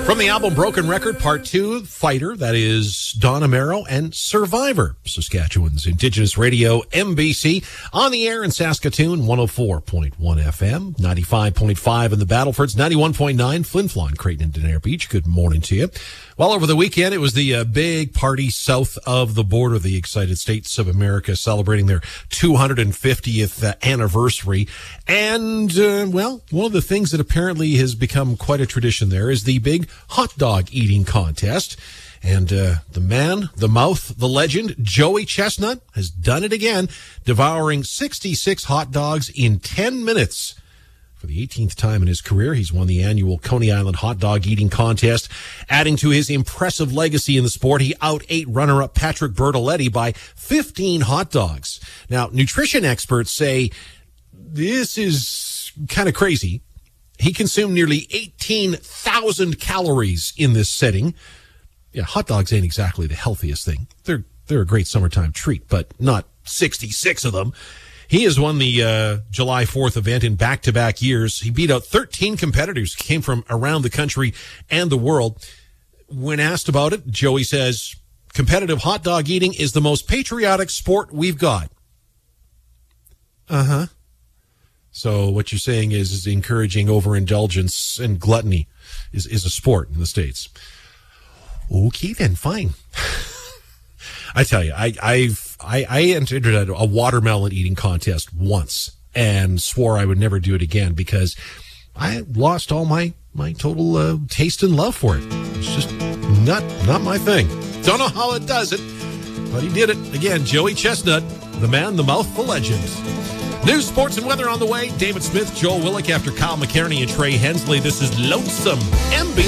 From the album Broken Record, Part 2, Fighter, that is Don Amaro, and Survivor, Saskatchewan's Indigenous Radio, MBC, on the air in Saskatoon, 104.1 FM, 95.5 in the Battlefords, 91.9, Flin Flon, Creighton, and Denair Beach. Good morning to you. Well, over the weekend, it was the big party south of the border, the Excited States of America, celebrating their 250th anniversary. And, well, one of the things that apparently has become quite a tradition there is the big hot dog eating contest. And the man, the mouth, the legend, Joey Chestnut, has done it again, devouring 66 hot dogs in 10 minutes. For the 18th time in his career, he's won the annual Coney Island hot dog eating contest. Adding to his impressive legacy in the sport, he out-ate runner-up Patrick Bertoletti by 15 hot dogs. Now, nutrition experts say this is kind of crazy. He consumed nearly 18,000 calories in this setting. Yeah, hot dogs ain't exactly the healthiest thing. They're a great summertime treat, but not 66 of them. He has won the July 4th event in back-to-back years. He beat out 13 competitors who came from around the country and the world. When asked about it, Joey says, competitive hot dog eating is the most patriotic sport we've got. Uh-huh. So what you're saying is encouraging overindulgence and gluttony is a sport in the States. Okay, then, fine. I tell you, I entered a watermelon eating contest once and swore I would never do it again because I lost all my total taste and love for it. It's just not my thing. Don't know how it does it, but he did it. Again, Joey Chestnut, the man, the mouth, the legend. News, sports, and weather on the way. David Smith, Joel Willick after Kyle McKerney and Trey Hensley. This is Lonesome MB.